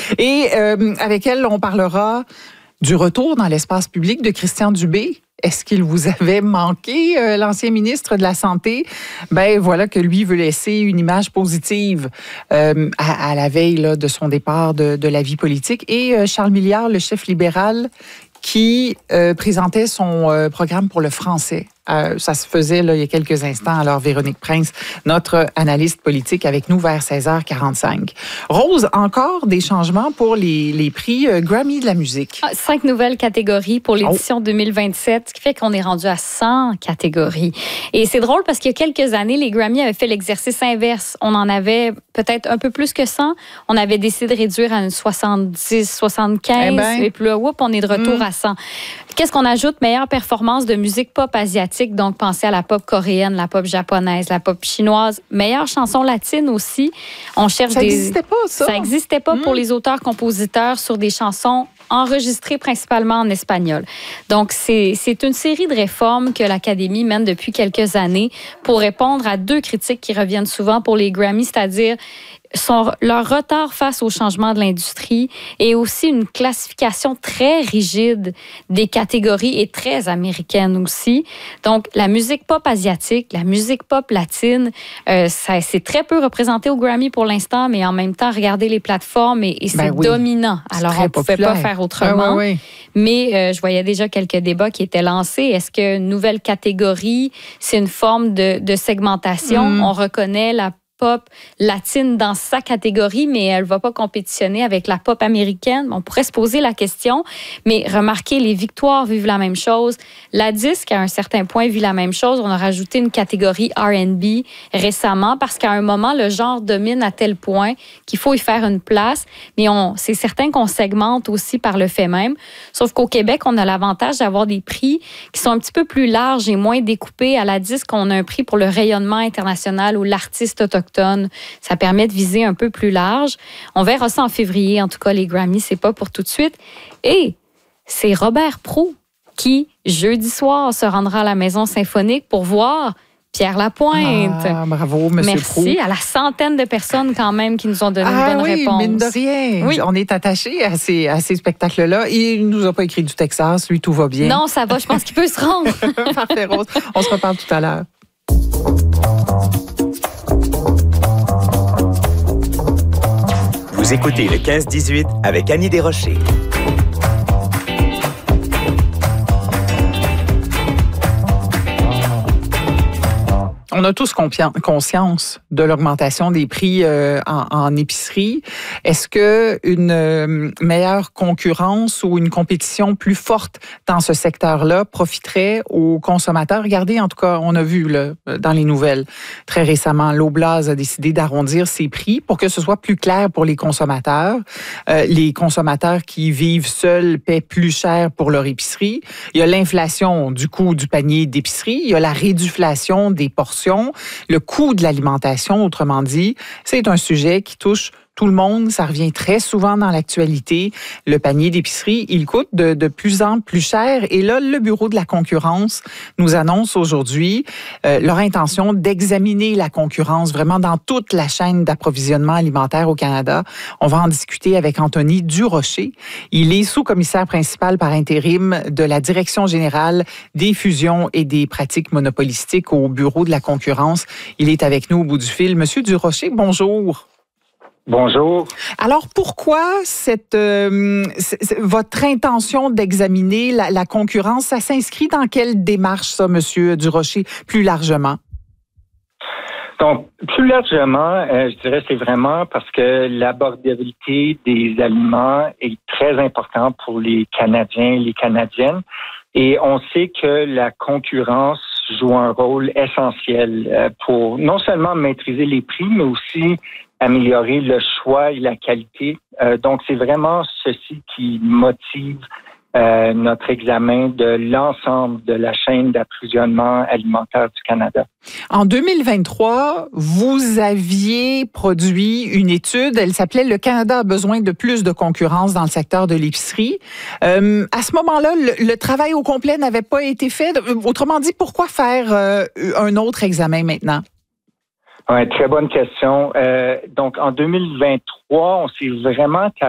Et avec elle, on parlera du retour dans l'espace public de Christian Dubé. Est-ce qu'il vous avait manqué, l'ancien ministre de la Santé? Ben voilà que lui veut laisser une image positive à la veille là, de son départ de la vie politique. Et Charles Milliard, le chef libéral, qui présentait son programme pour le français. Ça se faisait là, il y a quelques instants. Alors, Véronique Prince, notre analyste politique, avec nous vers 16h45. Rose, encore des changements pour les prix Grammy de la musique. 5 nouvelles catégories pour l'édition 2027, ce qui fait qu'on est rendu à 100 catégories. Et c'est drôle parce qu'il y a quelques années, les Grammy avaient fait l'exercice inverse. On en avait peut-être un peu plus que 100. On avait décidé de réduire à une 70, 75. Et puis là, on est de retour à 100. Qu'est-ce qu'on ajoute? Meilleure performance de musique pop asiatique. Donc, pensez à la pop coréenne, la pop japonaise, la pop chinoise. Meilleure chanson latine aussi. On cherche ça n'existait pas, ça? Ça n'existait pas pour les auteurs-compositeurs sur des chansons enregistrées principalement en espagnol. Donc, c'est une série de réformes que l'Académie mène depuis quelques années pour répondre à 2 critiques qui reviennent souvent pour les Grammys, c'est-à-dire leur retard face au changement de l'industrie et aussi une classification très rigide des catégories et très américaine aussi. Donc, la musique pop asiatique, la musique pop latine, c'est très peu représenté au Grammy pour l'instant, mais en même temps, regardez les plateformes et c'est dominant. Alors, on ne pouvait pas faire autrement. Mais je voyais déjà quelques débats qui étaient lancés. Est-ce qu'une nouvelle catégorie, c'est une forme de segmentation? On reconnaît la pop latine dans sa catégorie, mais elle ne va pas compétitionner avec la pop américaine. On pourrait se poser la question, mais remarquez, les victoires vivent la même chose. La disque, à un certain point, vit la même chose. On a rajouté une catégorie R&B récemment parce qu'à un moment, le genre domine à tel point qu'il faut y faire une place, mais c'est certain qu'on segmente aussi par le fait même. Sauf qu'au Québec, on a l'avantage d'avoir des prix qui sont un petit peu plus larges et moins découpés. À la disque, on a un prix pour le rayonnement international ou l'artiste autochtone. Ça permet de viser un peu plus large. On verra ça en février. En tout cas, les Grammys, c'est pas pour tout de suite. Et c'est Robert Proulx qui, jeudi soir, se rendra à la Maison Symphonique pour voir Pierre Lapointe. Bravo, M. Proulx. Merci à la centaine de personnes quand même qui nous ont donné une bonne réponse. Mine de rien. Oui. On est attachés à ces spectacles-là. Il ne nous a pas écrit du Texas. Lui, tout va bien. Non, ça va. Je pense qu'il peut se rendre. Parfait, Rose. On se reparle tout à l'heure. Vous écoutez le 15-18 avec Annie Desrochers. On a tous conscience de l'augmentation des prix en épicerie. Est-ce que une meilleure concurrence ou une compétition plus forte dans ce secteur-là profiterait aux consommateurs? Regardez, en tout cas, on a vu là, dans les nouvelles très récemment, l'Oblast a décidé d'arrondir ses prix pour que ce soit plus clair pour les consommateurs. Les consommateurs qui vivent seuls paient plus cher pour leur épicerie. Il y a l'inflation du coût du panier d'épicerie. Il y a la réduflation des portions. Le coût de l'alimentation, autrement dit, c'est un sujet qui touche tout le monde. Ça revient très souvent dans l'actualité. Le panier d'épicerie, il coûte de plus en plus cher. Et là, le Bureau de la concurrence nous annonce aujourd'hui leur intention d'examiner la concurrence vraiment dans toute la chaîne d'approvisionnement alimentaire au Canada. On va en discuter avec Anthony Durocher. Il est sous-commissaire principal par intérim de la Direction générale des fusions et des pratiques monopolistiques au Bureau de la concurrence. Il est avec nous au bout du fil. Monsieur Durocher, bonjour. Bonjour. Alors, pourquoi votre intention d'examiner la concurrence, ça s'inscrit dans quelle démarche, ça, Monsieur Durocher, plus largement? Donc, plus largement, je dirais c'est vraiment parce que l'abordabilité des aliments est très importante pour les Canadiens et les Canadiennes. Et on sait que la concurrence joue un rôle essentiel pour non seulement maîtriser les prix, mais aussi améliorer le choix et la qualité. Donc, c'est vraiment ceci qui motive notre examen de l'ensemble de la chaîne d'approvisionnement alimentaire du Canada. En 2023, vous aviez produit une étude, elle s'appelait « Le Canada a besoin de plus de concurrence dans le secteur de l'épicerie ». À ce moment-là, le travail au complet n'avait pas été fait. Autrement dit, pourquoi faire un autre examen maintenant? Ouais, très bonne question. Donc, en 2023, on s'est vraiment